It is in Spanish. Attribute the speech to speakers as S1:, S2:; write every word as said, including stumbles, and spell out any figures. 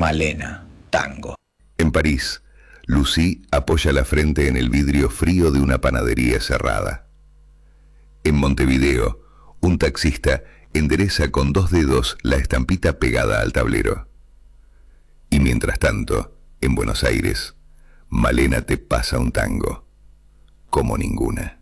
S1: Malena, tango.
S2: En París, Lucy apoya la frente en el vidrio frío de una panadería cerrada. En Montevideo, un taxista endereza con dos dedos la estampita pegada al tablero. Y mientras tanto, en Buenos Aires, Malena te pasa un tango, como ninguna.